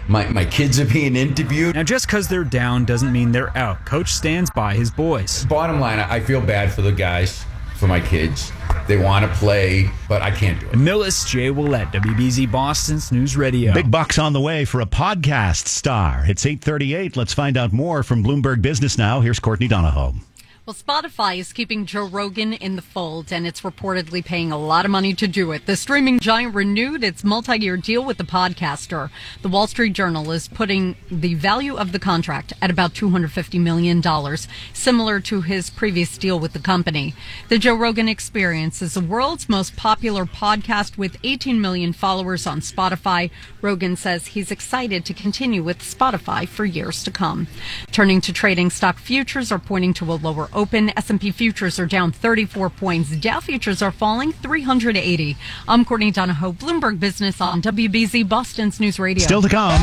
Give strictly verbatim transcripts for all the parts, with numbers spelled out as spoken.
My, my kids are being interviewed. Now, just because they're down doesn't mean they're out. Coach stands by his boys. Bottom line, I feel bad for the guys, for my kids. They want to play, but I can't do it. Millis J. Willette, W B Z Boston's News Radio. Big bucks on the way for a podcast star. It's eight thirty-eight. Let's find out more from Bloomberg Business Now. Here's Courtney Donahoe. Well, Spotify is keeping Joe Rogan in the fold, and it's reportedly paying a lot of money to do it. The streaming giant renewed its multi-year deal with the podcaster. The Wall Street Journal is putting the value of the contract at about two hundred fifty million dollars, similar to his previous deal with the company. The Joe Rogan Experience is the world's most popular podcast with eighteen million followers on Spotify. Rogan says he's excited to continue with Spotify for years to come. Turning to trading, stock futures are pointing to a lower open. S and P futures are down thirty-four points. Dow futures are falling three hundred eighty. I'm Courtney Donahoe, Bloomberg Business on W B Z Boston's News Radio. Still to come.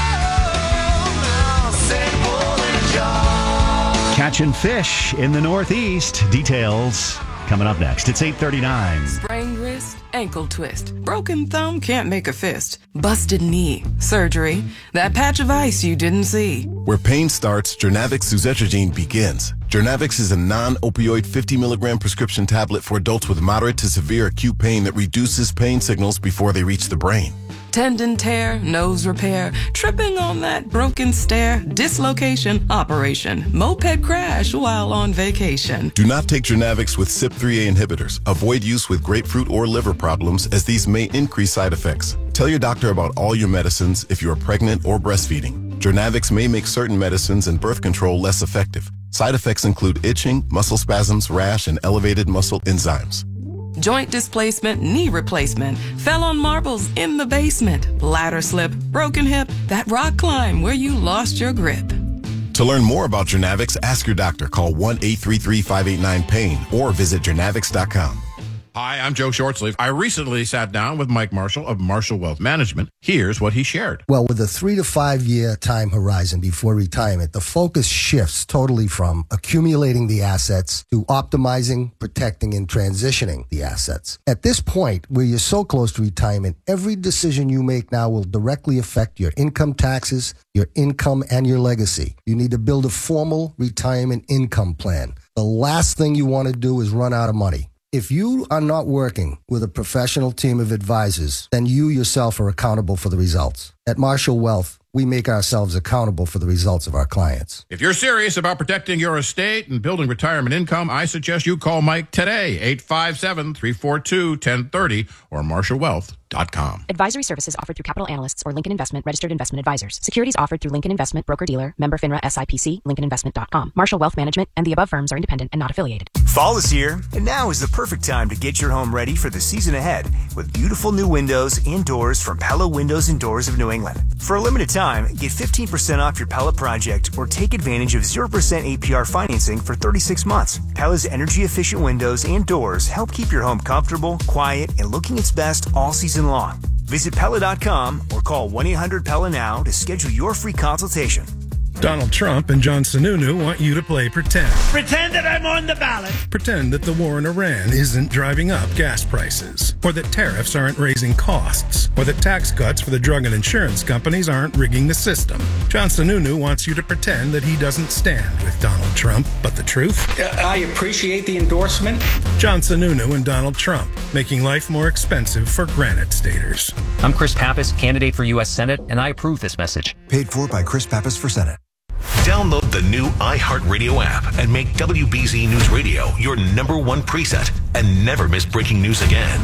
Catching fish in the Northeast. Details coming up next. It's eight thirty-nine. Sprained wrist, ankle twist, broken thumb, can't make a fist, busted knee, surgery, that patch of ice you didn't see. Where pain starts, Jernavix suzetrigine begins. Jernavix is a non-opioid fifty milligram prescription tablet for adults with moderate to severe acute pain that reduces pain signals before they reach the brain. Tendon tear, nose repair, tripping on that broken stair, dislocation, operation, moped crash while on vacation. Do not take Jernavix with C Y P three A inhibitors. Avoid use with grapefruit or liver problems, as these may increase side effects. Tell your doctor about all your medicines if you are pregnant or breastfeeding. Jernavix may make certain medicines and birth control less effective. Side effects include itching, muscle spasms, rash, and elevated muscle enzymes. Joint displacement, knee replacement, fell on marbles in the basement, ladder slip, broken hip, that rock climb where you lost your grip. To learn more about Jernavix, ask your doctor. Call one eight three three, five eight nine, pain or visit jernavix dot com. Hi, I'm Joe Shortsleeve. I recently sat down with Mike Marshall of Marshall Wealth Management. Here's what he shared. Well, with a three to five year time horizon before retirement, the focus shifts totally from accumulating the assets to optimizing, protecting, and transitioning the assets. At this point, where you're so close to retirement, every decision you make now will directly affect your income taxes, your income, and your legacy. You need to build a formal retirement income plan. The last thing you want to do is run out of money. If you are not working with a professional team of advisors, then you yourself are accountable for the results. At Marshall Wealth, we make ourselves accountable for the results of our clients. If you're serious about protecting your estate and building retirement income, I suggest you call Mike today, eight five seven, three four two, one zero three zero or marshall wealth dot com. Advisory services offered through Capital Analysts or Lincoln Investment Registered Investment Advisors. Securities offered through Lincoln Investment Broker-Dealer, member FINRA S I P C, lincoln investment dot com. Marshall Wealth Management and the above firms are independent and not affiliated. Fall is here, and now is the perfect time to get your home ready for the season ahead with beautiful new windows and doors from Pella Windows and Doors of New England. For a limited time, get fifteen percent off your Pella project or take advantage of zero percent A P R financing for thirty-six months. Pella's energy-efficient windows and doors help keep your home comfortable, quiet, and looking its best all season long. Visit Pella dot com or call one eight hundred Pella now to schedule your free consultation. Donald Trump and John Sununu want you to play pretend. Pretend that I'm on the ballot. Pretend that the war in Iran isn't driving up gas prices, or that tariffs aren't raising costs, or that tax cuts for the drug and insurance companies aren't rigging the system. John Sununu wants you to pretend that he doesn't stand with Donald Trump, but the truth? Uh, I appreciate the endorsement. John Sununu and Donald Trump, making life more expensive for Granite Staters. I'm Chris Pappas, candidate for U S Senate, and I approve this message. Paid for by Chris Pappas for Senate. Download the new iHeartRadio app and make W B Z News Radio your number one preset and never miss breaking news again.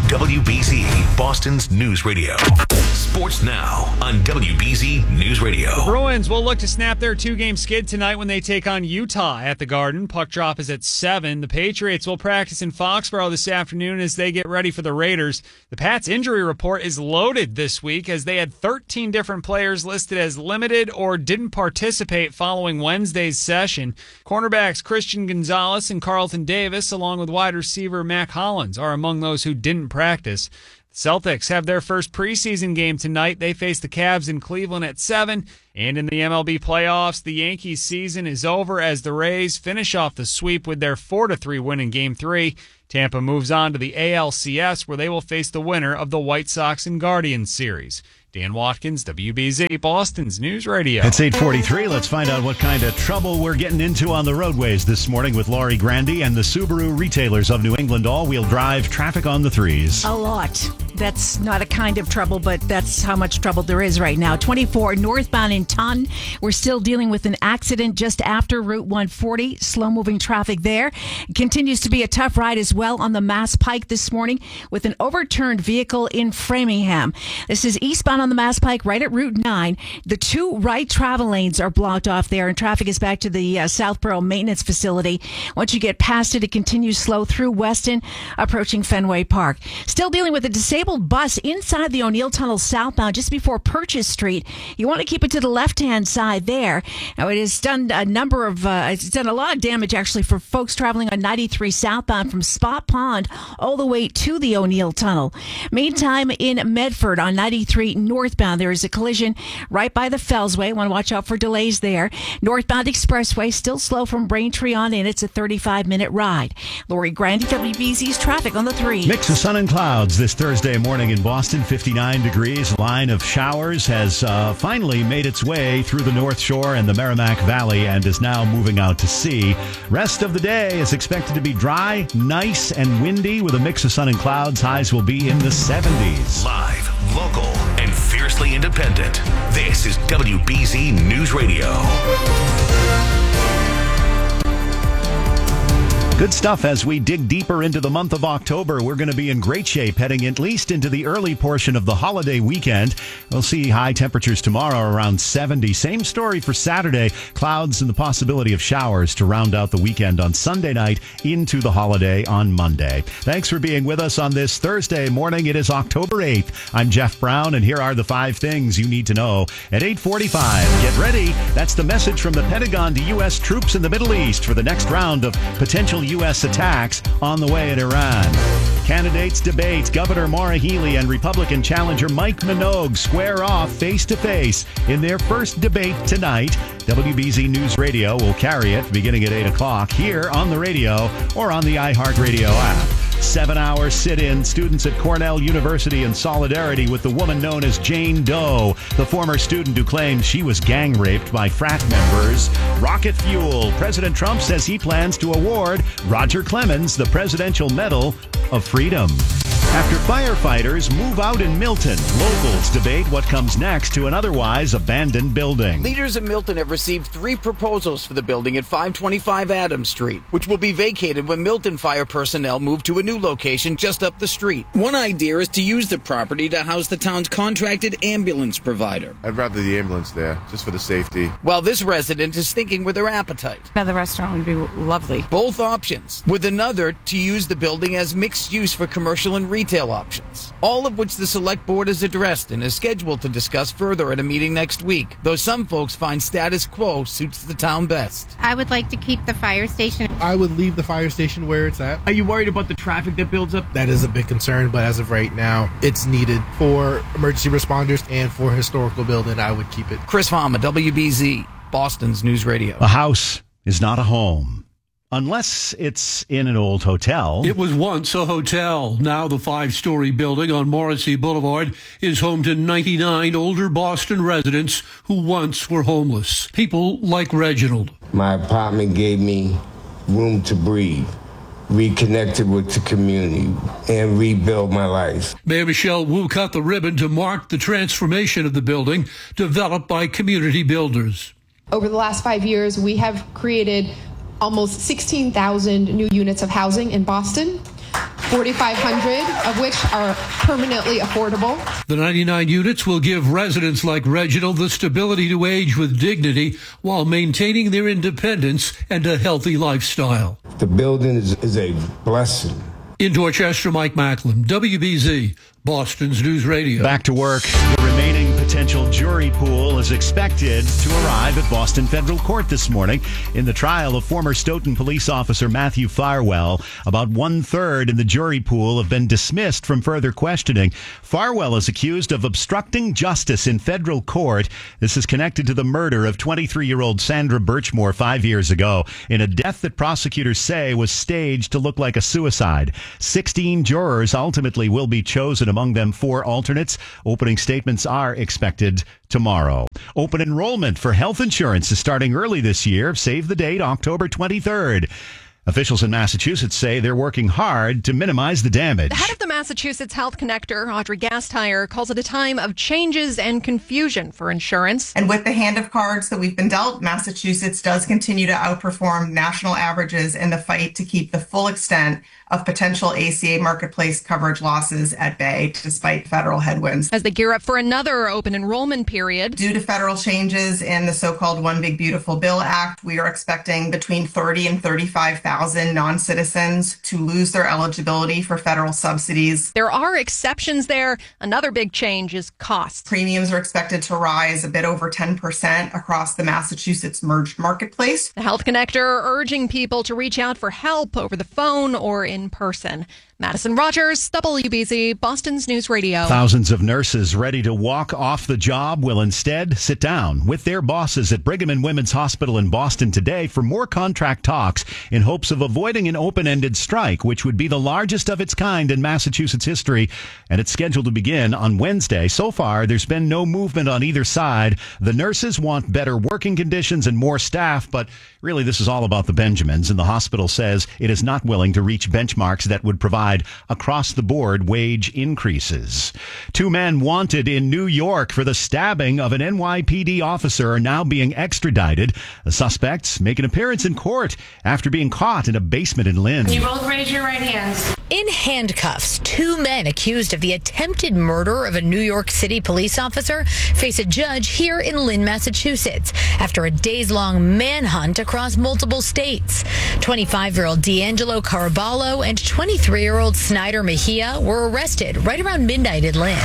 W B Z, Boston's News Radio. Sports now on W B Z News Radio. The Bruins will look to snap their two-game skid tonight when they take on Utah at the Garden. Puck drop is at seven. The Patriots will practice in Foxborough this afternoon as they get ready for the Raiders. The Pats' injury report is loaded this week as they had thirteen different players listed as limited or didn't participate following Wednesday's session. Cornerbacks Christian Gonzalez and Carlton Davis, along with wide receiver Mac Hollins, are among those who didn't practice. Celtics have their first preseason game tonight. They face the Cavs in Cleveland at seven. And in the M L B playoffs, the Yankees season is over as the Rays finish off the sweep with their four to three win in Game three. Tampa moves on to the A L C S, where they will face the winner of the White Sox and Guardians series. Dan Watkins, W B Z, Boston's News Radio. It's eight forty-three. Let's find out what kind of trouble we're getting into on the roadways this morning with Laurie Grandy and the Subaru retailers of New England. All-wheel drive traffic on the threes. A lot. That's not a kind of trouble, but that's how much trouble there is right now. twenty-four northbound in Taunton. We're still dealing with an accident just after Route one forty. Slow-moving traffic there. It continues to be a tough ride as well on the Mass Pike this morning with an overturned vehicle in Framingham. This is eastbound on the Mass Pike right at Route nine. The two right travel lanes are blocked off there, and traffic is back to the uh, Southborough Maintenance Facility. Once you get past it, it continues slow through Weston, approaching Fenway Park. Still dealing with a disabled bus inside the O'Neill Tunnel southbound just before Purchase Street. You want to keep it to the left-hand side there. Now, it has done a number of, uh, it's done a lot of damage actually for folks traveling on ninety-three southbound from Spot Pond all the way to the O'Neill Tunnel. Meantime, in Medford on ninety-three northbound, there is a collision right by the Fellsway. Want to watch out for delays there. Northbound Expressway still slow from Braintree on in. It's a thirty-five minute ride. Lori Grandy, W B Z's traffic on the three. Mix of sun and clouds this Thursday morning in Boston, fifty-nine degrees. Line of showers has uh, finally made its way through the North Shore and the Merrimack Valley and is now moving out to sea. Rest of the day is expected to be dry, nice, and windy with a mix of sun and clouds. Highs will be in the seventies. Live, local, and fiercely independent. This is W B Z News Radio. Good stuff as we dig deeper into the month of October. We're going to be in great shape heading at least into the early portion of the holiday weekend. We'll see high temperatures tomorrow around seventy. Same story for Saturday. Clouds and the possibility of showers to round out the weekend on Sunday night into the holiday on Monday. Thanks for being with us on this Thursday morning. It is October eighth. I'm Jeff Brown, and here are the five things you need to know at eight forty-five. Get ready. That's the message from the Pentagon to U S troops in the Middle East for the next round of potential U S attacks on the way in Iran. Candidates debate. Governor Maura Healey and Republican challenger Mike Minogue square off face-to-face in their first debate tonight. W B Z News Radio will carry it beginning at eight o'clock here on the radio or on the iHeartRadio app. Seven-hour sit-in. Students at Cornell University in solidarity with the woman known as Jane Doe, the former student who claimed she was gang-raped by frat members. Rocket fuel. President Trump says he plans to award Roger Clemens the Presidential Medal of Freedom. After firefighters move out in Milton, locals debate what comes next to an otherwise abandoned building. Leaders in Milton have received three proposals for the building at five twenty-five Adams Street, which will be vacated when Milton fire personnel move to a new location just up the street. One idea is to use the property to house the town's contracted ambulance provider. I'd rather the ambulance there, just for the safety. While this resident is thinking with her appetite. Another restaurant would be lovely. Both options, with another to use the building as mixed use for commercial and retail options, all of which the select board has addressed and is scheduled to discuss further at a meeting next week, though some folks find status quo suits the town best. I would like to keep the fire station. I would leave the fire station where it's at. Are you worried about the traffic that builds up? That is a big concern, but as of right now, it's needed for emergency responders and for historical building. I would keep it. Chris Fama, W B Z, Boston's News Radio. A house is not a home unless it's in an old hotel. It was once a hotel. Now the five-story building on Morrissey Boulevard is home to ninety-nine older Boston residents who once were homeless. People like Reginald. My apartment gave me room to breathe, reconnected with the community, and rebuild my life. Mayor Michelle Wu cut the ribbon to mark the transformation of the building developed by community builders. Over the last five years, we have created almost sixteen thousand new units of housing in Boston, forty-five hundred of which are permanently affordable. The ninety-nine units will give residents like Reginald the stability to age with dignity while maintaining their independence and a healthy lifestyle. The building is, is a blessing. In Dorchester, Mike Macklin, W B Z, Boston's News Radio. Back to work. The remaining potential jury jury pool is expected to arrive at Boston Federal Court this morning in the trial of former Stoughton police officer Matthew Farwell. About one-third in the jury pool have been dismissed from further questioning. Farwell is accused of obstructing justice in federal court. This is connected to the murder of twenty-three-year-old Sandra Birchmore five years ago in a death that prosecutors say was staged to look like a suicide. Sixteen jurors ultimately will be chosen, among them four alternates. Opening statements are expected tomorrow. Open enrollment for health insurance is starting early this year. Save the date, October twenty-third. Officials in Massachusetts say they're working hard to minimize the damage. The head of the Massachusetts Health Connector, Audrey Gastire, calls it a time of changes and confusion for insurance. And with the hand of cards that we've been dealt, Massachusetts does continue to outperform national averages in the fight to keep the full extent of potential A C A marketplace coverage losses at bay, despite federal headwinds. As they gear up for another open enrollment period. Due to federal changes in the so-called One Big Beautiful Bill Act, we are expecting between thirty and thirty-five thousand non-citizens to lose their eligibility for federal subsidies. There are exceptions there. Another big change is costs. Premiums are expected to rise a bit over ten percent across the Massachusetts merged marketplace. The Health Connector urging people to reach out for help over the phone or in in person. Madison Rogers, W B Z, Boston's News Radio. Thousands of nurses ready to walk off the job will instead sit down with their bosses at Brigham and Women's Hospital in Boston today for more contract talks in hopes of avoiding an open-ended strike, which would be the largest of its kind in Massachusetts history, and it's scheduled to begin on Wednesday. So far, there's been no movement on either side. The nurses want better working conditions and more staff, but really this is all about the Benjamins, and the hospital says it is not willing to reach benchmarks that would provide across-the-board wage increases. Two men wanted in New York for the stabbing of an N Y P D officer are now being extradited. The suspects make an appearance in court after being caught in a basement in Lynn. You both raise your right hands. In handcuffs, two men accused of the attempted murder of a New York City police officer face a judge here in Lynn, Massachusetts, after a days-long manhunt across multiple states. twenty-five-year-old D'Angelo Caraballo and twenty-three-year-old Snyder Mejia were arrested right around midnight in Lynn.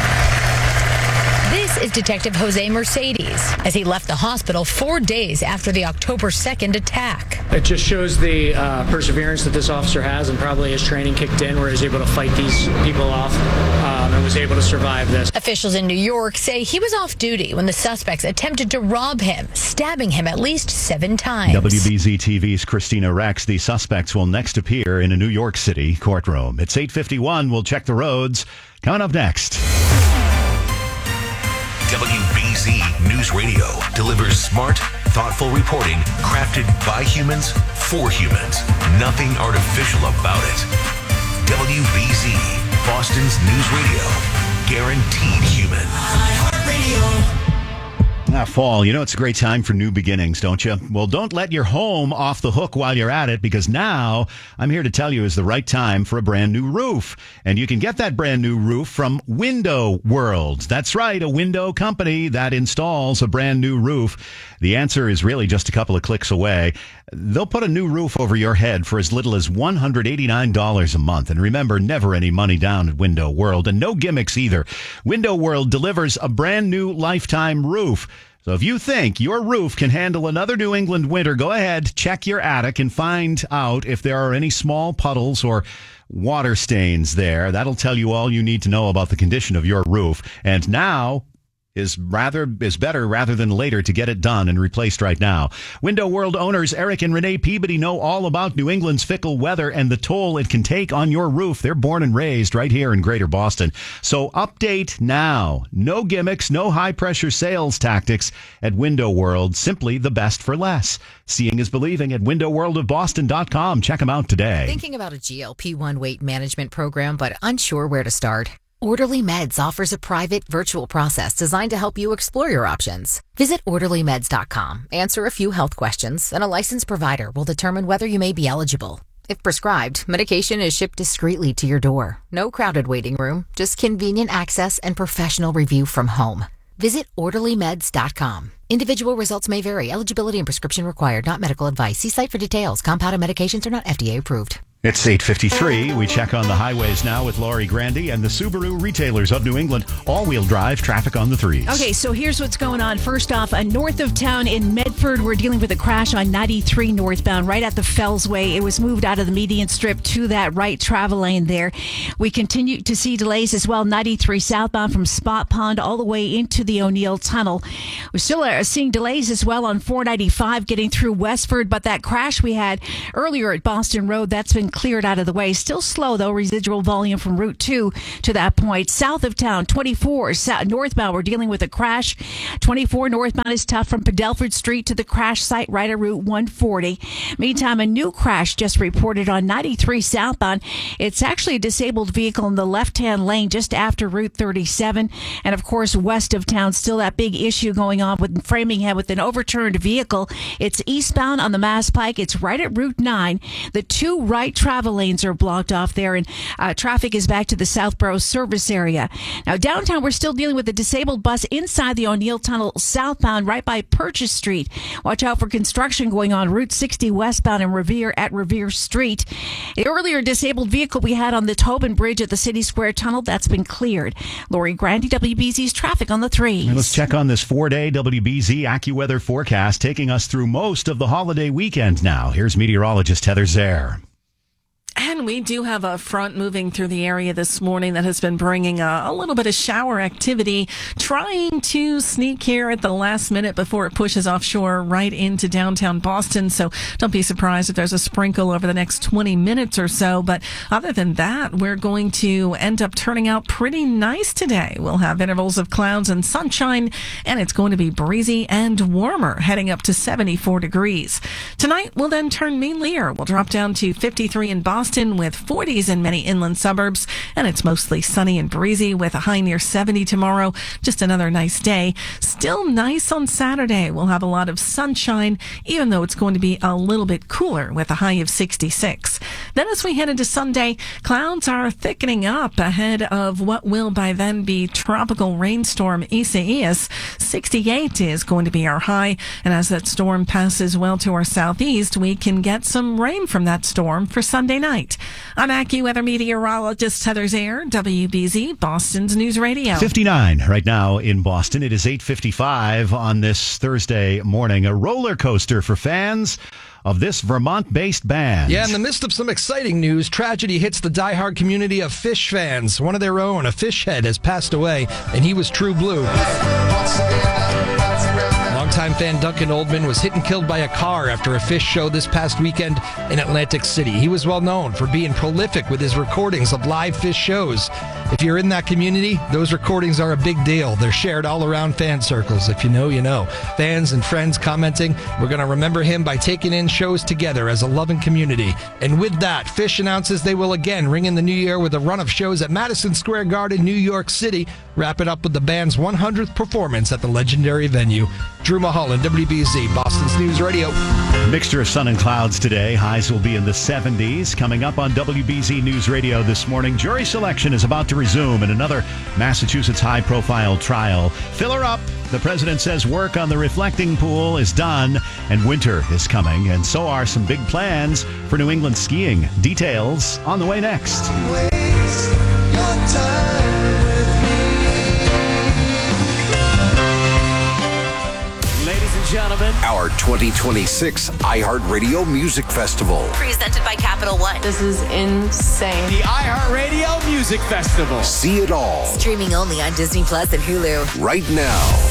This is Detective Jose Mercedes as he left the hospital four days after the October second attack. It just shows the uh, perseverance that this officer has, and probably his training kicked in where he was able to fight these people off um, and was able to survive this. Officials in New York say he was off duty when the suspects attempted to rob him, stabbing him at least seven times. W B Z T V's Christina Rex. The suspects will next appear in a New York City courtroom. It's eight fifty-one. We'll check the roads. Coming up next. W B Z News Radio delivers smart, thoughtful reporting crafted by humans for humans. Nothing artificial about it. W B Z, Boston's News Radio. Guaranteed human. iHeartRadio. Ah, fall, you know it's a great time for new beginnings, don't you? Well, don't let your home off the hook while you're at it, because now I'm here to tell you is the right time for a brand new roof. And you can get that brand new roof from Window World. That's right, a window company that installs a brand new roof. The answer is really just a couple of clicks away. They'll put a new roof over your head for as little as one hundred eighty-nine dollars a month. And remember, never any money down at Window World, and no gimmicks either. Window World delivers a brand new lifetime roof. So if you think your roof can handle another New England winter, go ahead, check your attic and find out if there are any small puddles or water stains there. That'll tell you all you need to know about the condition of your roof. And now is rather is better rather than later to get it done and replaced right now. Window World owners Eric and Renee Peabody know all about New England's fickle weather and the toll it can take on your roof. They're born and raised right here in Greater Boston. So update now. No gimmicks, no high-pressure sales tactics at Window World. Simply the best for less. Seeing is believing at window world of boston dot com. Check them out today. Thinking about a G L P one weight management program, but unsure where to start? Orderly Meds offers a private virtual process designed to help you explore your options. Visit orderly meds dot com, answer a few health questions, and a licensed provider will determine whether you may be eligible. If prescribed, medication is shipped discreetly to your door. No crowded waiting room, just convenient access and professional review from home. Visit orderly meds dot com. Individual results may vary. Eligibility and prescription required. Not medical advice. See site for details. Compounded medications are not F D A approved. It's eight fifty-three. We check on the highways now with Lori Grandy and the Subaru retailers of New England. All-wheel drive traffic on the threes. Okay, so here's what's going on. First off, uh, north of town in Medford, we're dealing with a crash on ninety-three northbound, right at the Fellsway. It was moved out of the median strip to that right travel lane there. We continue to see delays as well. ninety-three southbound from Spot Pond all the way into the O'Neill Tunnel. We're still uh, seeing delays as well on four ninety-five getting through Westford, but that crash we had earlier at Boston Road, that's been cleared out of the way. Still slow, though. Residual volume from Route two to that point. South of town, twenty-four south, northbound, we're dealing with a crash. twenty-four northbound is tough from Padelford Street to the crash site right at Route one forty. Meantime, a new crash just reported on ninety-three southbound. It's actually a disabled vehicle in the left-hand lane just after Route thirty-seven. And, of course, west of town, still that big issue going on with Framingham with an overturned vehicle. It's eastbound on the Mass Pike. It's right at Route nine. The two right travel lanes are blocked off there, and uh, traffic is back to the Southborough service area. Now, downtown, we're still dealing with a disabled bus inside the O'Neill Tunnel southbound right by Purchase Street. Watch out for construction going on Route sixty westbound in Revere at Revere Street. The earlier disabled vehicle we had on the Tobin Bridge at the City Square Tunnel, that's been cleared. Lori Grandy, W B Z's traffic on the threes. And let's check on this four-day W B Z AccuWeather forecast, taking us through most of the holiday weekend now. Here's meteorologist Heather Zare. And we do have a front moving through the area this morning that has been bringing a, a little bit of shower activity, trying to sneak here at the last minute before it pushes offshore right into downtown Boston. So don't be surprised if there's a sprinkle over the next twenty minutes or so. But other than that, we're going to end up turning out pretty nice today. We'll have intervals of clouds and sunshine, and it's going to be breezy and warmer, heading up to seventy-four degrees. Tonight, we'll then turn mainlier. We'll drop down to fifty-three in Boston, with forties in many inland suburbs, and it's mostly sunny and breezy with a high near seventy tomorrow. Just another nice day. Still nice on Saturday. We'll have a lot of sunshine, even though it's going to be a little bit cooler with a high of sixty-six. Then as we head into Sunday, clouds are thickening up ahead of what will by then be tropical rainstorm Isaias. sixty-eight is going to be our high, and as that storm passes well to our southeast, we can get some rain from that storm for Sunday night. I'm AccuWeather meteorologist Heather Zare, W B Z, Boston's News Radio. fifty-nine right now in Boston. It is eight fifty-five on this Thursday morning. A roller coaster for fans of this Vermont-based band. Yeah, in the midst of some exciting news, tragedy hits the diehard community of Phish fans. One of their own, a Phish head, has passed away, and he was true blue. Longtime fan Duncan Oldman was hit and killed by a car after a Phish show this past weekend in Atlantic City. He was well known for being prolific with his recordings of live Phish shows. If you're in that community, those recordings are a big deal. They're shared all around fan circles. If you know, you know. Fans and friends commenting, we're going to remember him by taking in shows together as a loving community. And with that, Phish announces they will again ring in the new year with a run of shows at Madison Square Garden, New York City. Wrap it up with the band's one hundredth performance at the legendary venue. Drew Mulholland, W B Z, Boston's News Radio. Mixture of sun and clouds today. Highs will be in the seventies. Coming up on W B Z News Radio this morning, jury selection is about to resume in another Massachusetts high-profile trial. Fill her up. The president says work on the reflecting pool is done, and winter is coming, and so are some big plans for New England skiing. Details on the way next. Waste your time with me. Ladies and gentlemen, our twenty twenty-six iHeartRadio Music Festival. Presented by Capital One. This is insane. The iHeartRadio Music Festival. See it all. Streaming only on Disney Plus and Hulu. Right now.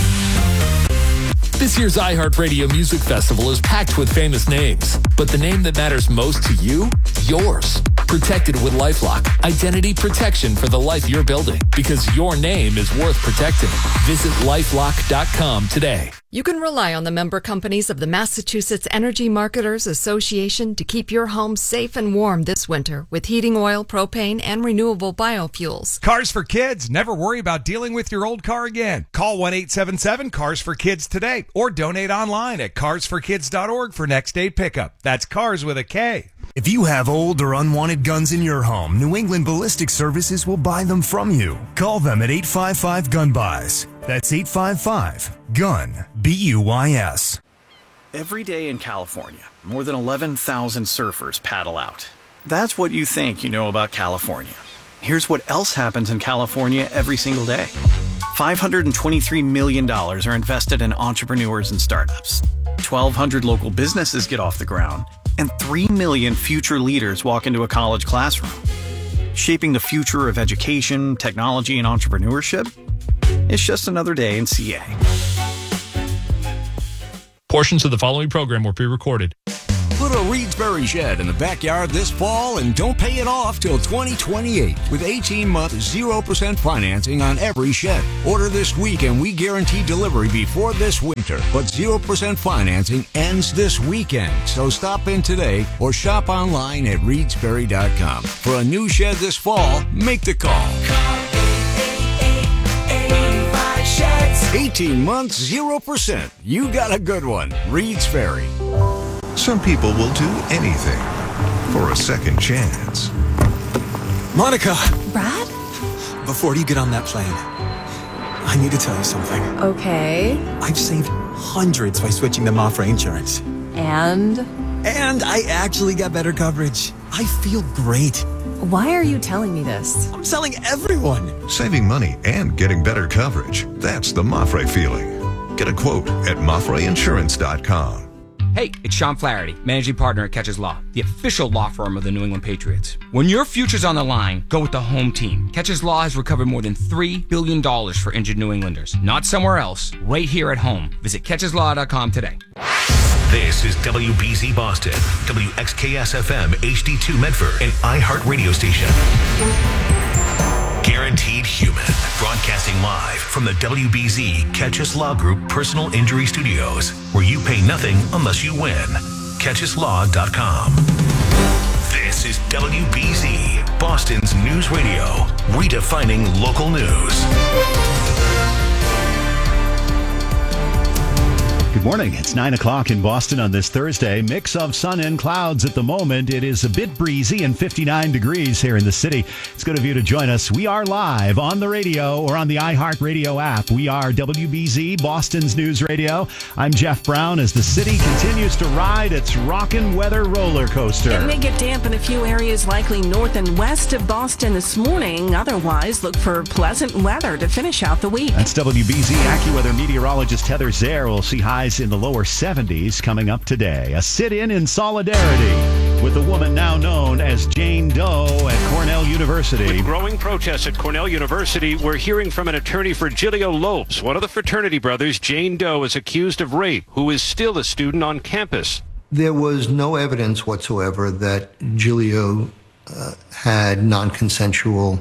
This year's iHeartRadio Music Festival is packed with famous names, but the name that matters most to you? Yours. Protected with LifeLock. Identity protection for the life you're building, because your name is worth protecting. Visit lifelock dot com today. You can rely on the member companies of the Massachusetts Energy Marketers Association to keep your home safe and warm this winter with heating oil, propane, and renewable biofuels. Cars for Kids. Never worry about dealing with your old car again. Call one eight seven seven cars for kids today or donate online at cars for kids dot org for next day pickup. That's cars with a K. If you have old or unwanted guns in your home, New England Ballistic Services will buy them from you. Call them at eight five five gun buys. That's eight five five gun B U Y S. Every day in California, more than eleven thousand surfers paddle out. That's what you think you know about California. Here's what else happens in California every single day. five hundred twenty-three million dollars are invested in entrepreneurs and startups. twelve hundred local businesses get off the ground. And three million future leaders walk into a college classroom. Shaping the future of education, technology, and entrepreneurship? It's just another day in C A. Portions of the following program were pre-recorded. Put a Reedsbury shed in the backyard this fall and don't pay it off till twenty twenty-eight with eighteen-month zero percent financing on every shed. Order this week and we guarantee delivery before this winter. But zero percent financing ends this weekend. So stop in today or shop online at reedsbury dot com. For a new shed this fall, make the call. eighteen months, zero percent. You got a good one. Reed's Ferry. Some people will do anything for a second chance. Monica! Brad? Before you get on that plane, I need to tell you something. Okay. I've saved hundreds by switching to Mafre Insurance. And? And I actually got better coverage. I feel great. Why are you telling me this? I'm telling everyone. Saving money and getting better coverage. That's the Mafre feeling. Get a quote at mafre insurance dot com. Hey, it's Sean Flaherty, managing partner at Catches Law, the official law firm of the New England Patriots. When your future's on the line, go with the home team. Catches Law has recovered more than three billion dollars for injured New Englanders. Not somewhere else, right here at home. Visit catches law dot com today. This is W B Z Boston, W X K S F M H D two Medford, and iHeart Radio Station. Guaranteed Human, broadcasting live from the W B Z Catches Law Group Personal Injury Studios, where you pay nothing unless you win. catches law dot com. This is W B Z, Boston's news radio, redefining local news. Good morning. It's nine o'clock in Boston on this Thursday. Mix of sun and clouds at the moment. It is a bit breezy and fifty-nine degrees here in the city. It's good of you to join us. We are live on the radio or on the iHeart Radio app. We are W B Z, Boston's news radio. I'm Jeff Brown as the city continues to ride its rockin' weather roller coaster. It may get damp in a few areas, likely north and west of Boston this morning. Otherwise, look for pleasant weather to finish out the week. That's W B Z AccuWeather meteorologist Heather Zare. We'll see highs in the lower seventies coming up today. A sit-in in solidarity with a woman now known as Jane Doe at Cornell University. With growing protests at Cornell University, we're hearing from an attorney for Giglio Lopes. One of the fraternity brothers, Jane Doe, is accused of rape, who is still a student on campus. There was no evidence whatsoever that Giglio uh, had non-consensual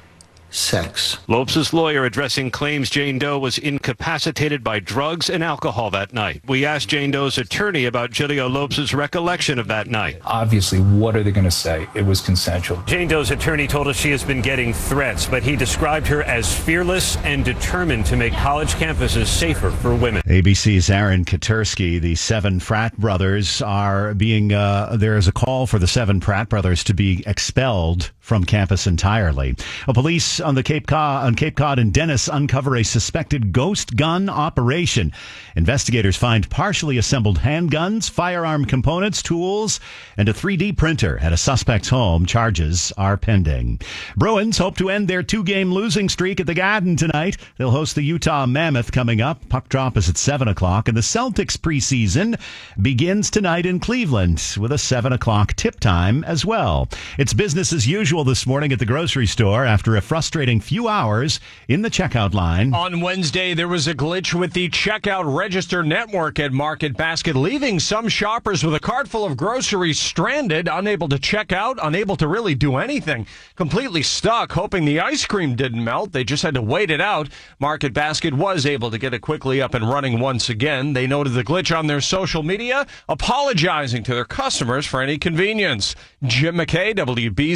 sex. Lopes' lawyer addressing claims Jane Doe was incapacitated by drugs and alcohol that night. We asked Jane Doe's attorney about Giglio Lopes' recollection of that night. Obviously, what are they going to say? It was consensual. Jane Doe's attorney told us she has been getting threats, but he described her as fearless and determined to make college campuses safer for women. A B C's Aaron Katersky, the seven frat brothers are being, uh, there is a call for the seven frat brothers to be expelled from campus entirely. A police on the Cape Cod, on Cape Cod and Dennis uncover a suspected ghost gun operation. Investigators find partially assembled handguns, firearm components, tools, and a three D printer at a suspect's home. Charges are pending. Bruins hope to end their two-game losing streak at the Garden tonight. They'll host the Utah Mammoth coming up. Puck drop is at seven o'clock, and the Celtics preseason begins tonight in Cleveland with a seven o'clock tip time as well. It's business as usual this morning at the grocery store after a frustrating few hours in the checkout line. On Wednesday, there was a glitch with the checkout register network at Market Basket, leaving some shoppers with a cart full of groceries stranded, unable to check out, unable to really do anything, completely stuck, hoping the ice cream didn't melt. They just had to wait it out. Market Basket was able to get it quickly up and running once again. They noted the glitch on their social media, apologizing to their customers for any inconvenience. Jim McKay, W B Z, Boston.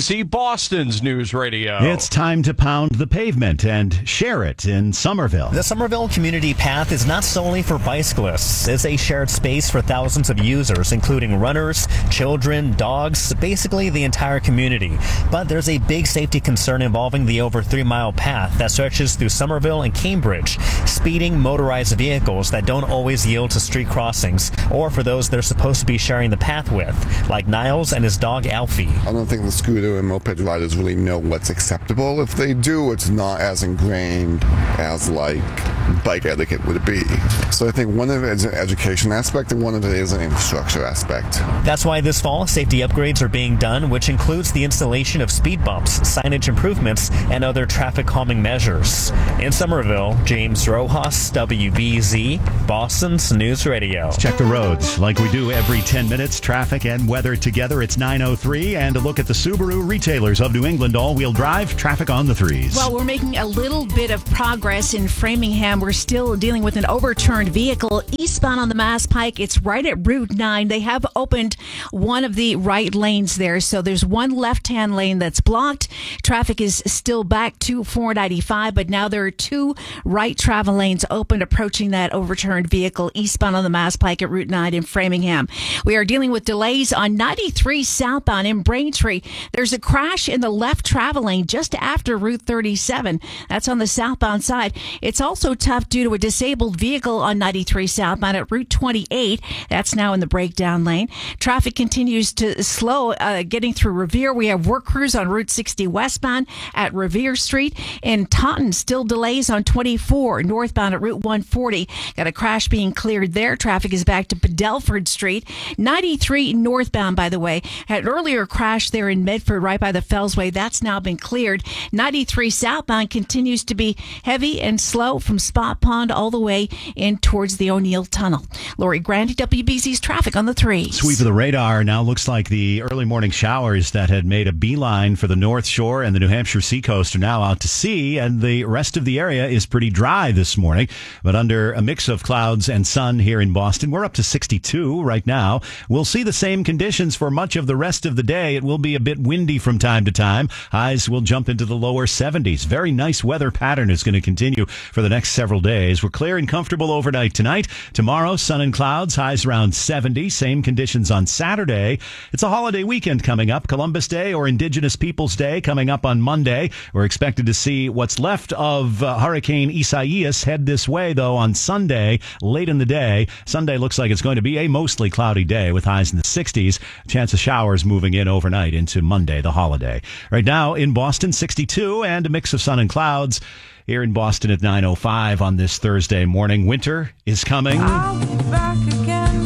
Boston's News Radio. It's time to pound the pavement and share it in Somerville. The Somerville Community Path is not solely for bicyclists. It's a shared space for thousands of users, including runners, children, dogs, basically the entire community. But there's a big safety concern involving the over three-mile path that stretches through Somerville and Cambridge, speeding motorized vehicles that don't always yield to street crossings, or for those they're supposed to be sharing the path with, like Niles and his dog Alfie. I don't think the scooter and moped riders really know what's acceptable. If they do, it's not as ingrained as like bike etiquette would be. So I think one of it is an education aspect and one of it is an infrastructure aspect. That's why this fall safety upgrades are being done, which includes the installation of speed bumps, signage improvements, and other traffic calming measures. In Somerville, James Rojas, W B Z, Boston's News Radio. Let's check the roads like we do every ten minutes. Traffic and weather together. It's nine oh three, and a look at the Subaru retailers of New England all-wheel drive. Traffic on the threes. Well, we're making a little bit of progress in Framingham. We're still dealing with an overturned vehicle eastbound on the Mass Pike. It's right at Route nine. They have opened one of the right lanes there, so there's one left-hand lane that's blocked. Traffic is still back to four ninety-five, but now there are two right travel lanes open approaching that overturned vehicle eastbound on the Mass Pike at Route nine in Framingham. We are dealing with delays on ninety-three southbound in Braintree. There's a crash in the left travel lane just after Route thirty-seven. That's on the southbound side. It's also tough due to a disabled vehicle on ninety-three southbound at Route twenty-eight. That's now in the breakdown lane. Traffic continues to slow uh, getting through Revere. We have work crews on Route sixty westbound at Revere Street. In Taunton, still delays on twenty-four northbound at Route one forty. Got a crash being cleared there. Traffic is back to Padelford Street. ninety-three northbound, by the way, had an earlier crash there in Medford right by the Fellsway. That's now been cleared. ninety-three southbound continues to be heavy and slow from Spot Pond all the way in towards the O'Neill Tunnel. Lori Grandi, W B C's traffic on the three. Sweep of the radar. Now looks like the early morning showers that had made a beeline for the North Shore and the New Hampshire seacoast are now out to sea, and the rest of the area is pretty dry this morning, but under a mix of clouds and sun here in Boston. We're up to sixty-two right now. We'll see the same conditions for much of the rest of the day. It will be a bit windy from time to time. Highs will jump into the lower seventies. Very nice weather pattern is going to continue for the next several days. We're clear and comfortable overnight tonight. Tomorrow, sun and clouds, highs around seventy. Same conditions on Saturday. It's a holiday weekend coming up. Columbus Day or Indigenous Peoples Day coming up on Monday. We're expected to see what's left of uh, Hurricane Isaias head this way, though, on Sunday, late in the day. Sunday looks like it's going to be a mostly cloudy day with highs in the sixties. Chance of showers moving in overnight into Monday, the holiday. Right now in Boston, sixty-two and a mix of sun and clouds. Here in Boston at nine oh five on this Thursday morning. Winter is coming. I'll be back again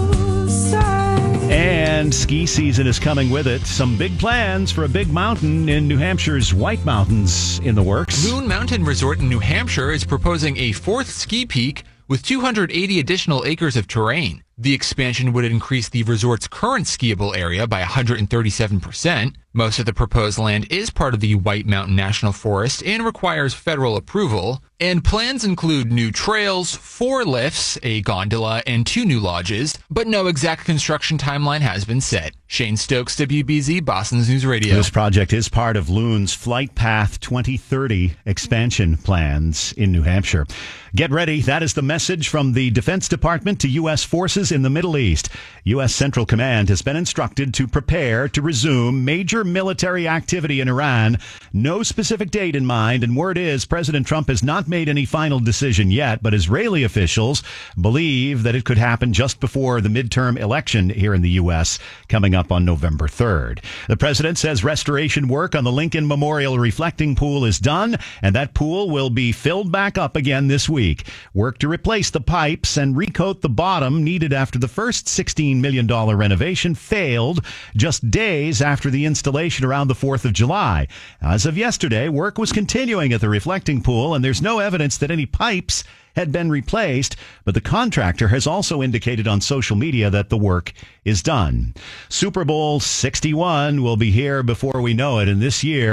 Tuesday. And ski season is coming with it. Some big plans for a big mountain in New Hampshire's White Mountains in the works. Loon Mountain Resort in New Hampshire is proposing a fourth ski peak with two hundred eighty additional acres of terrain. The expansion would increase the resort's current skiable area by one hundred thirty-seven percent. Most of the proposed land is part of the White Mountain National Forest and requires federal approval. And plans include new trails, four lifts, a gondola, and two new lodges, but no exact construction timeline has been set. Shane Stokes, W B Z, Boston's News Radio. This project is part of Loon's Flight Path twenty thirty expansion plans in New Hampshire. Get ready. That is the message from the Defense Department to U S forces in the Middle East. U S Central Command has been instructed to prepare to resume major military activity in Iran. No specific date in mind, and word is President Trump has not made any final decision yet, but Israeli officials believe that it could happen just before the midterm election here in the U S coming up on November third. The president says restoration work on the Lincoln Memorial reflecting pool is done, and that pool will be filled back up again this week. Work to replace the pipes and recoat the bottom needed after the first sixteen million dollars renovation failed just days after the installation around the fourth of July. As of yesterday, work was continuing at the reflecting pool, and there's no evidence that any pipes had been replaced, but the contractor has also indicated on social media that the work is done. Super Bowl sixty-one will be here before we know it, and this year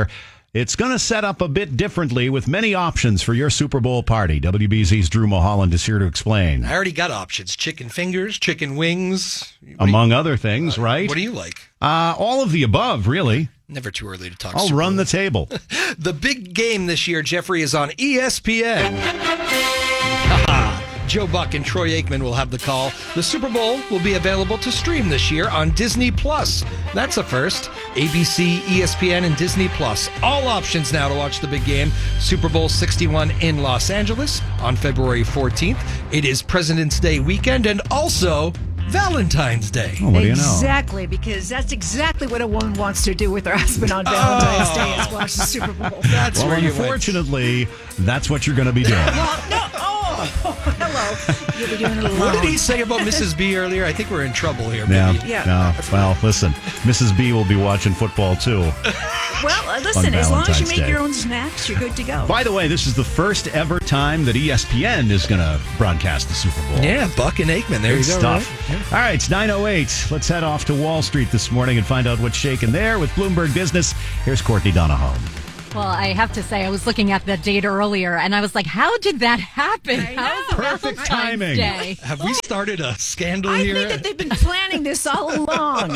It's going to set up a bit differently with many options for your Super Bowl party. W B Z's Drew Mulholland is here to explain. I already got options. Chicken fingers, chicken wings. Among other things, uh, right? What do you like? Uh, all of the above, really. Never too early to talk I'll Super run Bowl. the table. The big game this year, Jeffrey, is on E S P N. Joe Buck and Troy Aikman will have the call. The Super Bowl will be available to stream this year on Disney Plus. That's a first. A B C, E S P N, and Disney Plus. All options now to watch the big game. Super Bowl sixty-one in Los Angeles on February fourteenth. It is President's Day weekend and also Valentine's Day. Oh, what do you know? Exactly, because that's exactly what a woman wants to do with her husband on Valentine's Oh. Day is watch the Super Bowl. That's well, where you unfortunately, that's what you're going to be doing. Well, no, oh, hello. You'll be doing it alone. What did he say about Missus B earlier? I think we're in trouble here. Yeah, Maybe. Yeah. no. Well, listen, Missus B will be watching football, too. Well, uh, listen, as long as you Valentine's make Day. your own snacks, you're good to go. By the way, this is the first ever time that E S P N is going to broadcast the Super Bowl. Yeah, Buck and Aikman. There Good you go. stuff. Right? Yeah. All right, it's nine oh eight. Let's head off to Wall Street this morning and find out what's shaking there with Bloomberg Business. Here's Courtney Donahoe. Well, I have to say, I was looking at that date earlier, and I was like, how did that happen? How is it Perfect Valentine's timing. Day? Have we started a scandal I here? think that they've been planning this all along.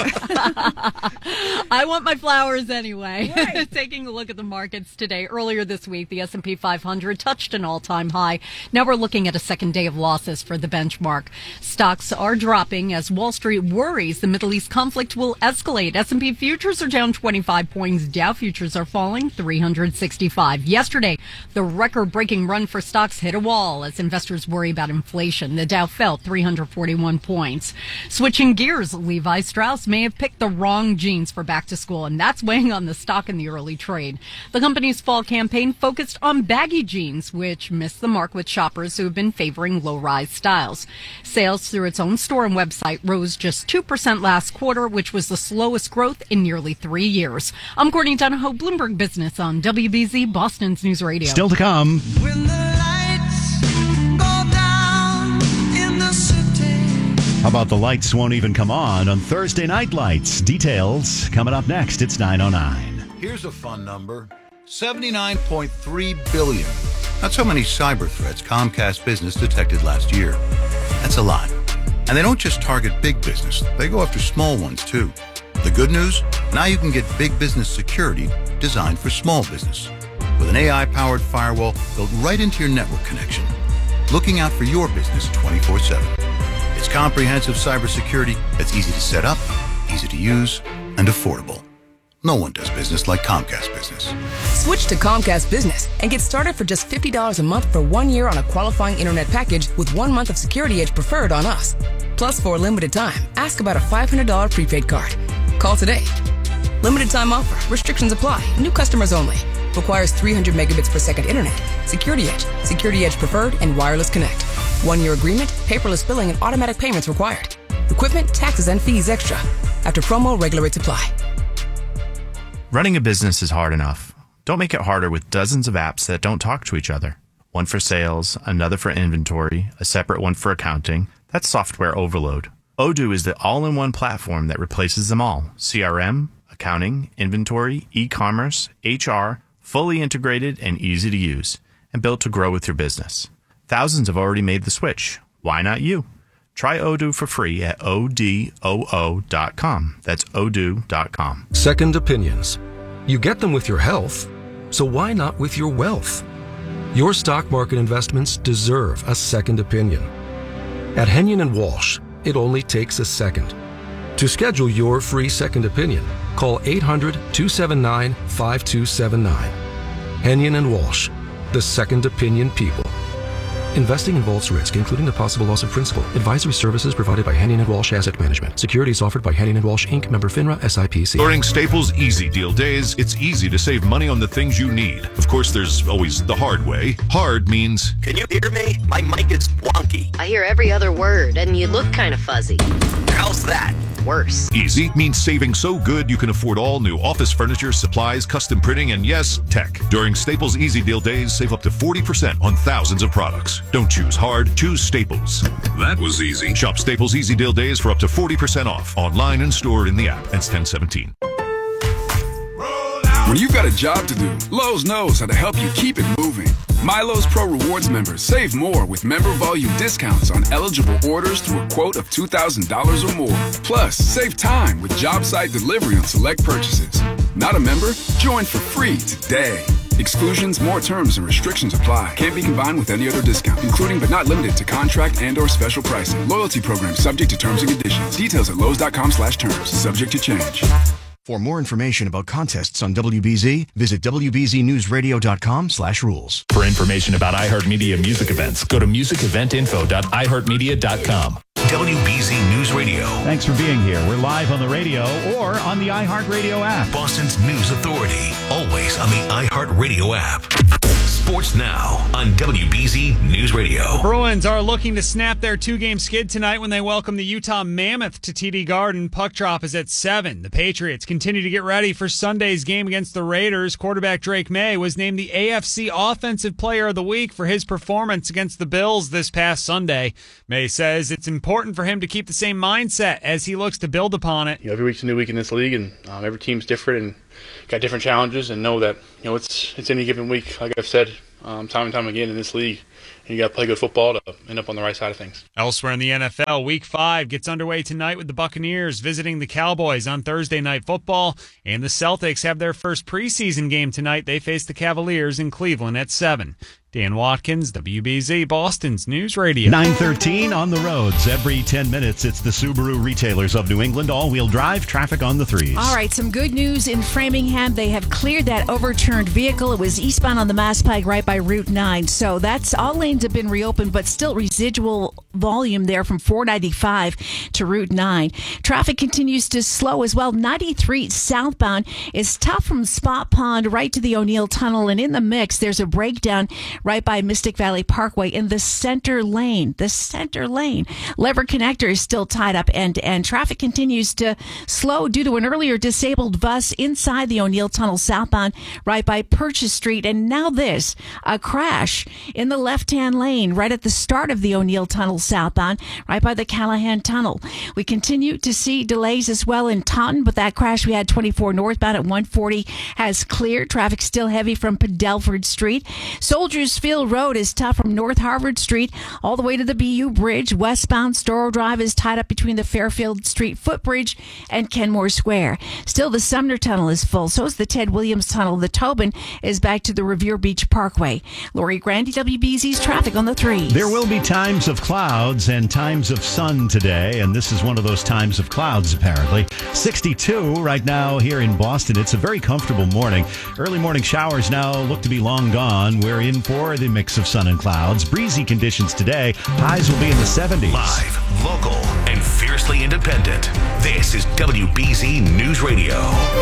I want my flowers anyway. Right. Taking a look at the markets today. Earlier this week, the S and P five hundred touched an all-time high. Now we're looking at a second day of losses for the benchmark. Stocks are dropping as Wall Street worries the Middle East conflict will escalate. S and P futures are down twenty-five points. Dow futures are falling three hundred sixty-five. Yesterday, the record-breaking run for stocks hit a wall as investors worry about inflation. The Dow fell three hundred forty-one points. Switching gears, Levi Strauss may have picked the wrong jeans for back to school, and that's weighing on the stock in the early trade. The company's fall campaign focused on baggy jeans, which missed the mark with shoppers who have been favoring low-rise styles. Sales through its own store and website rose just two percent last quarter, which was the slowest growth in nearly three years. I'm Courtney Donahoe, Bloomberg Business on W B Z, Boston's News Radio. Still to come. When the lights go down in the city. How about the lights won't even come on on Thursday Night Lights? Details coming up next. It's nine oh nine. Here's a fun number. seventy-nine point three billion. That's how many cyber threats Comcast Business detected last year. That's a lot. And they don't just target big business. They go after small ones, too. The good news? Now you can get big business security designed for small business. With an A I-powered firewall built right into your network connection. Looking out for your business twenty-four seven. It's comprehensive cybersecurity that's easy to set up, easy to use, and affordable. No one does business like Comcast Business. Switch to Comcast Business and get started for just fifty dollars a month for one year on a qualifying internet package with one month of Security Edge preferred on us. Plus, for a limited time, ask about a five hundred dollars prepaid card. Call today. Limited time offer. Restrictions apply. New customers only. Requires three hundred megabits per second internet. Security Edge. Security Edge preferred and wireless connect. One year agreement, paperless billing, and automatic payments required. Equipment, taxes, and fees extra. After promo, regular rates apply. Running a business is hard enough. Don't make it harder with dozens of apps that don't talk to each other. One for sales, another for inventory, a separate one for accounting. That's software overload. Odoo is the all-in-one platform that replaces them all. C R M, accounting, inventory, e-commerce, H R, fully integrated and easy to use, and built to grow with your business. Thousands have already made the switch. Why not you? Try Odoo for free at O D O O dot com. That's odoo dot com. Second opinions. You get them with your health, so why not with your wealth? Your stock market investments deserve a second opinion. At Henyon and Walsh, it only takes a second. To schedule your free second opinion, call eight hundred, two seven nine, five two seven nine. Henyon and Walsh, the second opinion people. Investing involves risk, including the possible loss of principal. Advisory services provided by Henyon and Walsh Asset Management. Securities offered by Henyon and Walsh, Incorporated. Member FINRA, S I P C. During Staples Easy Deal Days, it's easy to save money on the things you need. Of course, there's always the hard way. Hard means... Can you hear me? My mic is wonky. I hear every other word, and you look kind of fuzzy. How's that? Worse. Easy means saving so good you can afford all new office furniture, supplies, custom printing, and yes, tech. During Staples Easy Deal Days, save up to forty percent on thousands of products. Don't choose hard, choose Staples. That was easy. Shop Staples Easy Deal Days for up to forty percent off. Online and store in the app. Ends ten seventeen. Roll out. When you've got a job to do, Lowe's knows how to help you keep it moving. My Lowe's Pro Rewards members save more with member volume discounts on eligible orders through a quote of two thousand dollars or more. Plus, save time with job site delivery on select purchases. Not a member? Join for free today. Exclusions, more terms, and restrictions apply. Can't be combined with any other discount, including but not limited to contract and or special pricing. Loyalty program subject to terms and conditions. Details at lowes.com slash terms. Subject to change. For more information about contests on W B Z, visit w b z news radio dot com slash rules. For information about iHeartMedia music events, go to music event info dot i heart media dot com. W B Z News Radio. Thanks for being here. We're live on the radio or on the iHeartRadio app. Boston's news authority. Always on the iHeartRadio app. Sports Now on W B Z News Radio. Bruins are looking to snap their two-game skid tonight when they welcome the Utah Mammoth to T D Garden. Puck drop is at seven. The Patriots continue to get ready for Sunday's game against the Raiders. Quarterback Drake May was named the A F C Offensive Player of the Week for his performance against the Bills this past Sunday. May says it's important for him to keep the same mindset as he looks to build upon it. You know, every week's a new week in this league, and um, every team's different and got different challenges, and know that you know it's it's any given week. Like I've said um, time and time again in this league, and you got to play good football to end up on the right side of things. Elsewhere in the N F L, Week Five gets underway tonight with the Buccaneers visiting the Cowboys on Thursday Night Football, and the Celtics have their first preseason game tonight. They face the Cavaliers in Cleveland at seven. Dan Watkins, W B Z, Boston's News Radio. nine thirteen on the roads. Every ten minutes, it's the Subaru retailers of New England. All-wheel drive, traffic on the threes. All right, some good news in Framingham. They have cleared that overturned vehicle. It was eastbound on the Mass Pike right by Route nine. So that's all lanes have been reopened, but still residual volume there from four ninety-five to Route nine. Traffic continues to slow as well. ninety-three southbound is tough from Spot Pond right to the O'Neill Tunnel. And in the mix, there's a breakdown right by Mystic Valley Parkway in the center lane. The center lane. Lever Connector is still tied up end to end. Traffic continues to slow due to an earlier disabled bus inside the O'Neill Tunnel southbound right by Purchase Street. And now this, a crash in the left-hand lane right at the start of the O'Neill Tunnel southbound right by the Callahan Tunnel. We continue to see delays as well in Taunton, but that crash we had twenty-four northbound at one forty has cleared. Traffic still heavy from Padelford Street. Soldiers Field Road is tough from North Harvard Street all the way to the B U Bridge. Westbound Storrow Drive is tied up between the Fairfield Street Footbridge and Kenmore Square. Still, the Sumner Tunnel is full. So is the Ted Williams Tunnel. The Tobin is back to the Revere Beach Parkway. Lori Grandy, W B Z's traffic on the threes. There will be times of clouds and times of sun today, and this is one of those times of clouds, apparently. sixty-two right now here in Boston. It's a very comfortable morning. Early morning showers now look to be long gone. We're in for the mix of sun and clouds. Breezy conditions today. Highs will be in the seventies. Live, local, and fiercely independent. This is W B Z News Radio.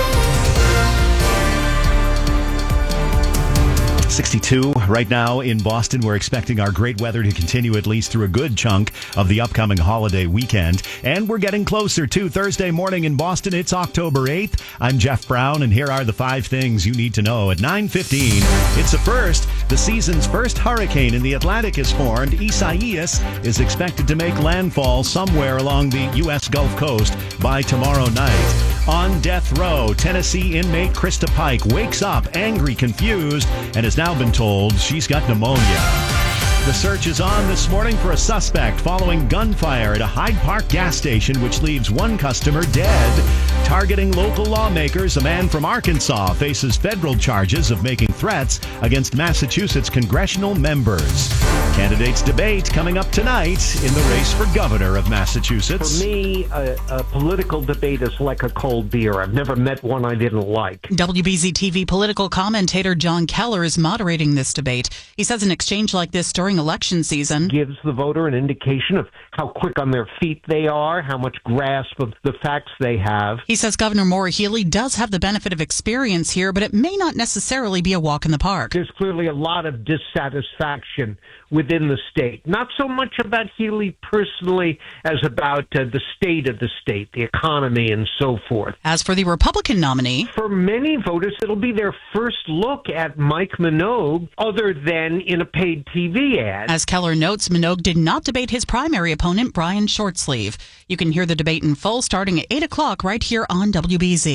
sixty-two right now in Boston. We're expecting our great weather to continue at least through a good chunk of the upcoming holiday weekend. And we're getting closer to Thursday morning in Boston. It's October eighth. I'm Jeff Brown, and here are the five things you need to know at nine fifteen. It's a first. The season's first hurricane in the Atlantic is formed. Isaias is expected to make landfall somewhere along the U S Gulf Coast by tomorrow night. On death row, Tennessee inmate Krista Pike wakes up angry, confused, and has now been told she's got pneumonia. The search is on this morning for a suspect following gunfire at a Hyde Park gas station, which leaves one customer dead. Targeting local lawmakers, a man from Arkansas faces federal charges of making threats against Massachusetts congressional members. Candidates debate coming up tonight in the race for governor of Massachusetts. For me, a, a political debate is like a cold beer. I've never met one I didn't like. W B Z T V political commentator John Keller is moderating this debate. He says an exchange like this during election season gives the voter an indication of how quick on their feet they are, how much grasp of the facts they have. He says Governor Maura Healey does have the benefit of experience here, but it may not necessarily be a walk in the park. There's clearly a lot of dissatisfaction within the state. Not so much about Healey personally as about uh, the state of the state, the economy, and so forth. As for the Republican nominee, for many voters, it'll be their first look at Mike Minogue other than in a paid T V ad. As Keller notes, Minogue did not debate his primary opponent, Brian Shortsleeve. You can hear the debate in full starting at eight o'clock right here on W B Z.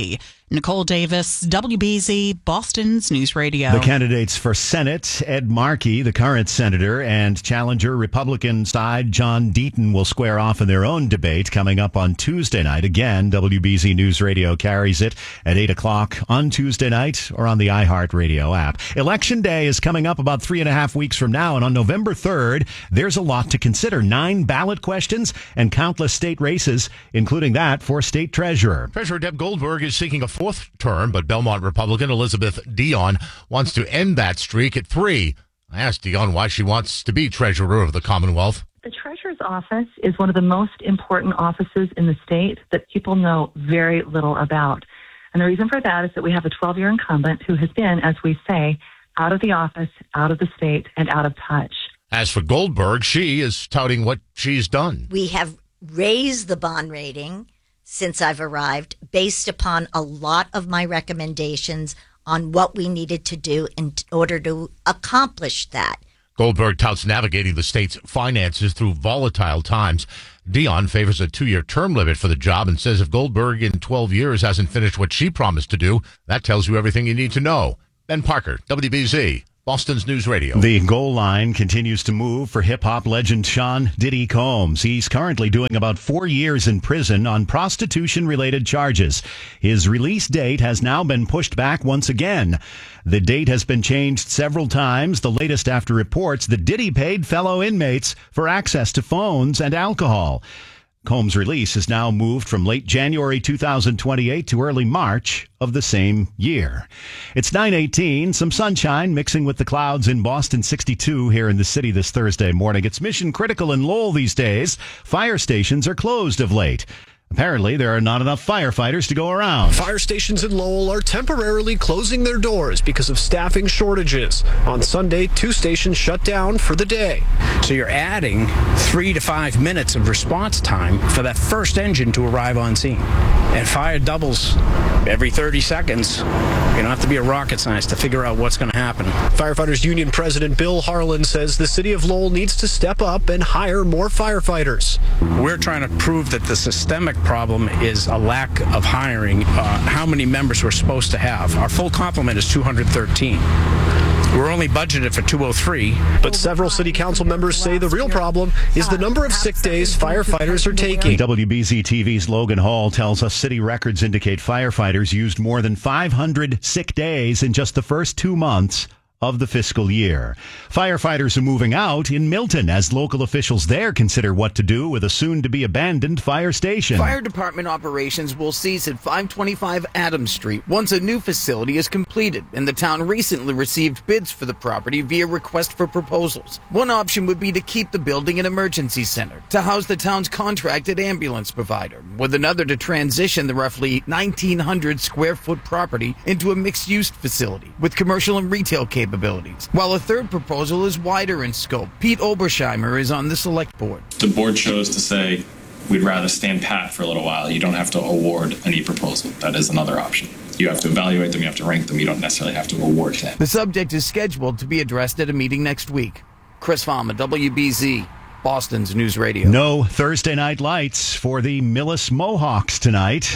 Nicole Davis, W B Z, Boston's News Radio. The candidates for Senate, Ed Markey, the current senator, and challenger Republican side John Deaton will square off in their own debate coming up on Tuesday night. Again, W B Z News Radio carries it at eight o'clock on Tuesday night or on the iHeartRadio app. Election Day is coming up about three and a half weeks from now, and on November third, there's a lot to consider. Nine ballot questions and countless state races, including that for state treasurer. Treasurer Deb Goldberg is seeking a fourth term, but Belmont Republican Elizabeth Dion wants to end that streak at three. I asked Dion why she wants to be treasurer of the Commonwealth. The treasurer's office is one of the most important offices in the state that people know very little about. And the reason for that is that we have a twelve-year incumbent who has been, as we say, out of the office, out of the state, and out of touch. As for Goldberg, she is touting what she's done. We have raised the bond rating since I've arrived, based upon a lot of my recommendations on what we needed to do in order to accomplish that. Goldberg touts navigating the state's finances through volatile times. Dion favors a two-year term limit for the job and says if Goldberg in twelve years hasn't finished what she promised to do, that tells you everything you need to know. Ben Parker, W B Z. Boston's News Radio. The goal line continues to move for hip-hop legend Sean Diddy Combs. He's currently doing about four years in prison on prostitution-related charges. His release date has now been pushed back once again. The date has been changed several times, the latest after reports that Diddy paid fellow inmates for access to phones and alcohol. Combs' release is now moved from late January two thousand twenty-eight to early March of the same year. It's nine eighteen, some sunshine mixing with the clouds in Boston, sixty-two here in the city this Thursday morning. It's mission critical in Lowell these days. Fire stations are closed of late. Apparently, there are not enough firefighters to go around. Fire stations in Lowell are temporarily closing their doors because of staffing shortages. On Sunday, two stations shut down for the day. So you're adding three to five minutes of response time for that first engine to arrive on scene. And fire doubles every thirty seconds. You don't have to be a rocket scientist to figure out what's going to happen. Firefighters Union President Bill Harlan says the city of Lowell needs to step up and hire more firefighters. We're trying to prove that the systemic problem is a lack of hiring. Uh, how many members we're supposed to have? Our full complement is two hundred thirteen. We're only budgeted for two oh three. But several city council members say the real problem is the number of sick days firefighters are taking. W B Z T V's Logan Hall tells us city records indicate firefighters used more than five hundred sick days in just the first two months of the fiscal year. Firefighters are moving out in Milton as local officials there consider what to do with a soon-to-be abandoned fire station. Fire department operations will cease at five twenty-five Adams Street once a new facility is completed, and the town recently received bids for the property via request for proposals. One option would be to keep the building an emergency center to house the town's contracted ambulance provider, with another to transition the roughly nineteen hundred square foot property into a mixed-use facility with commercial and retail capabilities. Capabilities. While a third proposal is wider in scope. Pete Obersheimer is on the select board. The board chose to say we'd rather stand pat for a little while. You don't have to award any proposal. That is another option. You have to evaluate them, you have to rank them, you don't necessarily have to award them. The subject is scheduled to be addressed at a meeting next week. Chris Farmer, W B Z, Boston's News Radio. No Thursday night lights for the Millis Mohawks tonight.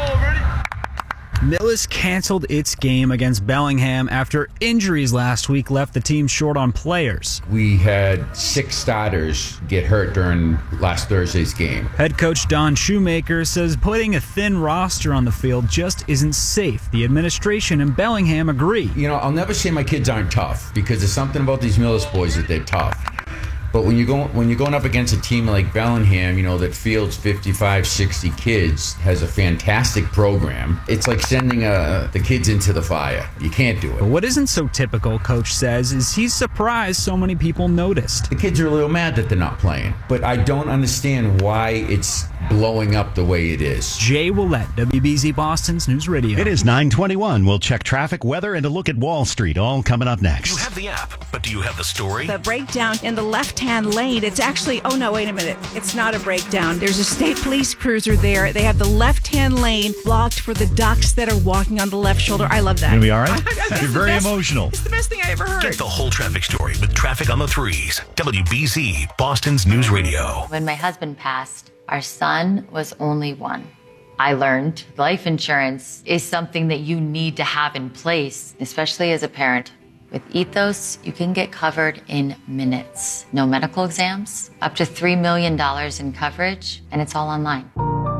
Millis canceled its game against Bellingham after injuries last week left the team short on players. We had six starters get hurt during last Thursday's game. Head coach Don Shoemaker says putting a thin roster on the field just isn't safe. The administration and Bellingham agree. You know, I'll never say my kids aren't tough because there's something about these Millis boys that they're tough. But when you go when you're going up against a team like Bellingham, you know, that fields fifty-five, sixty kids, has a fantastic program, it's like sending uh, the kids into the fire. You can't do it. But what isn't so typical, Coach says, is he's surprised so many people noticed. The kids are a little mad that they're not playing, but I don't understand why it's blowing up the way it is. Jay Willett, W B Z Boston's News Radio. It is nine twenty-one. We'll check traffic, weather, and a look at Wall Street, all coming up next. You have the app, but do you have the story? The breakdown in the left-hand lane, it's actually, oh no, wait a minute. It's not a breakdown. There's a state police cruiser there. They have the left-hand lane blocked for the ducks that are walking on the left shoulder. I love that. Gonna be all right? You're very best, emotional. It's the best thing I ever heard. Get the whole traffic story with Traffic on the Threes. W B Z, Boston's News Radio. When my husband passed, our son was only one. I learned life insurance is something that you need to have in place, especially as a parent. With Ethos, you can get covered in minutes. No medical exams, up to three million dollars in coverage, and it's all online.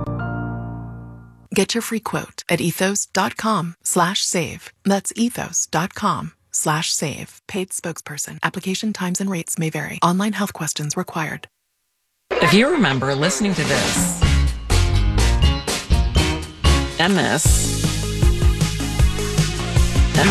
Get your free quote at ethos.com slash save. That's ethos.com slash save. Paid spokesperson. Application times and rates may vary. Online health questions required. If you remember listening to this and this and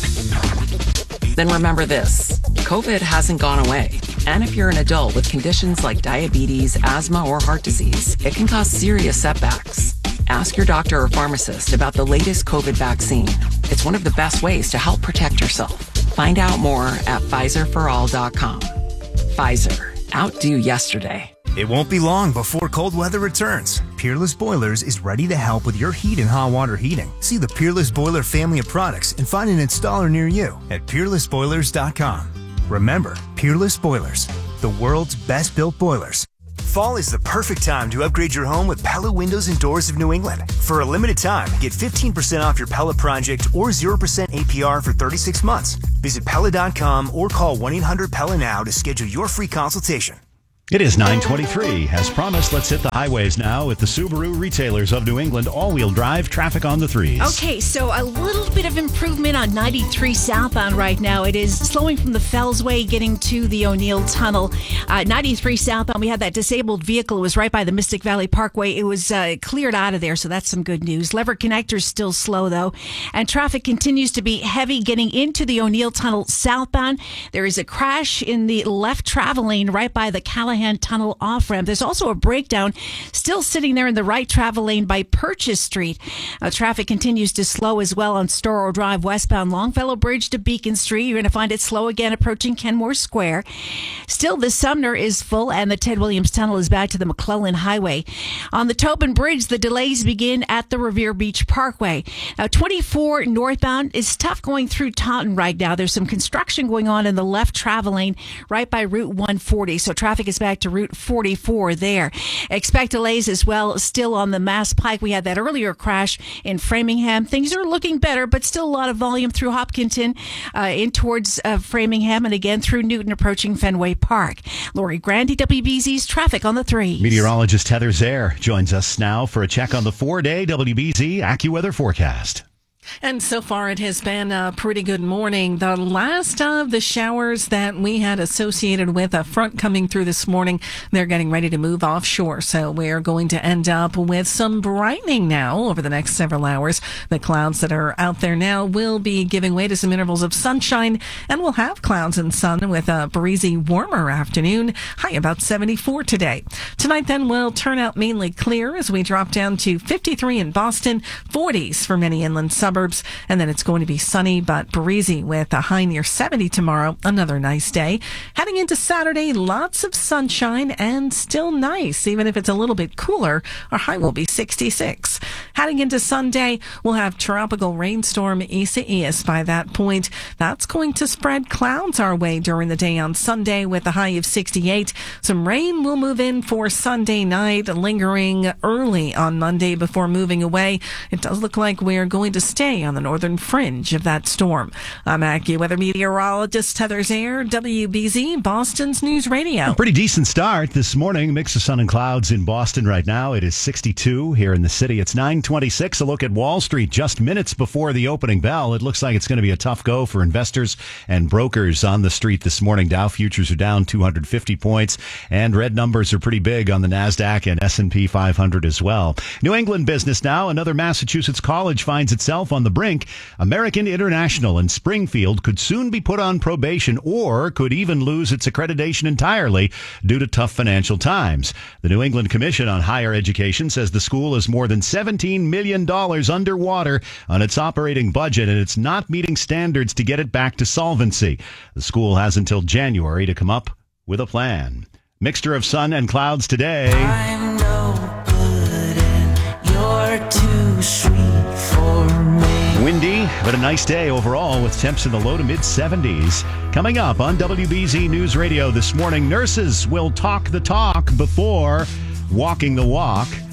this, then remember this. COVID hasn't gone away. And if you're an adult with conditions like diabetes, asthma, or heart disease, it can cause serious setbacks. Ask your doctor or pharmacist about the latest COVID vaccine. It's one of the best ways to help protect yourself. Find out more at Pfizer for all dot com. Pfizer. Outdo yesterday. It won't be long before cold weather returns. Peerless Boilers is ready to help with your heat and hot water heating. See the Peerless Boiler family of products and find an installer near you at peerless boilers dot com. Remember, Peerless Boilers, the world's best built boilers. Fall is the perfect time to upgrade your home with Pella Windows and Doors of New England. For a limited time, get fifteen percent off your Pella project or zero percent A P R for thirty-six months. Visit Pella dot com or call one eight hundred Pella now to schedule your free consultation. It is nine twenty-three. As promised, let's hit the highways now with the Subaru retailers of New England. All-wheel drive traffic on the threes. Okay, so a little bit of improvement on ninety-three southbound right now. It is slowing from the Fells Way getting to the O'Neill Tunnel. Uh, ninety-three southbound, we had that disabled vehicle. It was right by the Mystic Valley Parkway. It was uh, cleared out of there, so that's some good news. Lever Connector's still slow, though. And traffic continues to be heavy getting into the O'Neill Tunnel southbound. There is a crash in the left travel lane right by the Callahan Tunnel off-ramp. There's also a breakdown still sitting there in the right travel lane by Purchase Street. Uh, traffic continues to slow as well on Storrow Drive westbound Longfellow Bridge to Beacon Street. You're going to find it slow again approaching Kenmore Square. Still, the Sumner is full and the Ted Williams Tunnel is back to the McClellan Highway. On the Tobin Bridge, the delays begin at the Revere Beach Parkway. Now, twenty-four northbound is tough going through Taunton right now. There's some construction going on in the left travel lane right by Route one forty, so traffic is back to Route forty-four there. Expect delays as well still on the Mass Pike. We had that earlier crash in Framingham. Things are looking better, but still a lot of volume through Hopkinton uh, in towards uh, Framingham and again through Newton approaching Fenway Park. Lori Grandy, W B Z's traffic on the three. Meteorologist Heather Zare joins us now for a check on the four-day W B Z AccuWeather forecast. And so far, it has been a pretty good morning. The last of the showers that we had associated with a front coming through this morning, they're getting ready to move offshore. So we're going to end up with some brightening now over the next several hours. The clouds that are out there now will be giving way to some intervals of sunshine, and we'll have clouds and sun with a breezy, warmer afternoon. High about seventy-four today. Tonight, then, will turn out mainly clear as we drop down to fifty-three in Boston, forties for many inland suburbs. And then it's going to be sunny but breezy with a high near seventy tomorrow. Another nice day. Heading into Saturday, lots of sunshine and still nice. Even if it's a little bit cooler, our high will be sixty-six. Heading into Sunday, we'll have tropical rainstorm Isaias by that point. That's going to spread clouds our way during the day on Sunday with a high of sixty-eight. Some rain will move in for Sunday night, lingering early on Monday before moving away. It does look like we're going to stay on the northern fringe of that storm. I'm AccuWeather meteorologist Heather Zare, W B Z, Boston's News Radio. A pretty decent start this morning. Mix of sun and clouds in Boston right now. It is sixty-two here in the city. It's nine twenty-six. A look at Wall Street just minutes before the opening bell. It looks like it's going to be a tough go for investors and brokers on the street this morning. Dow futures are down two hundred fifty points, and red numbers are pretty big on the NASDAQ and S and P five hundred as well. New England business now. Another Massachusetts college finds itself on the brink. American International in Springfield could soon be put on probation or could even lose its accreditation entirely due to tough financial times. The New England Commission on Higher Education says the school is more than seventeen million dollars underwater on its operating budget, and it's not meeting standards to get it back to solvency. The school has until January to come up with a plan. Mixture of sun and clouds today. I'm no good and you're too sweet for me. Windy, but a nice day overall with temps in the low to mid seventies. Coming up on W B Z News Radio this morning, nurses will talk the talk before walking the walk.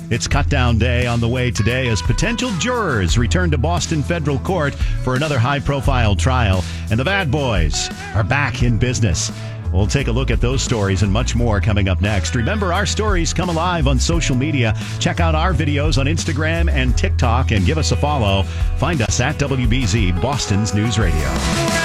It's cut-down day on the way today as potential jurors return to Boston Federal Court for another high-profile trial, and the Bad Boys are back in business. We'll take a look at those stories and much more coming up next. Remember, our stories come alive on social media. Check out our videos on Instagram and TikTok and give us a follow. Find us at W B Z, Boston's News Radio.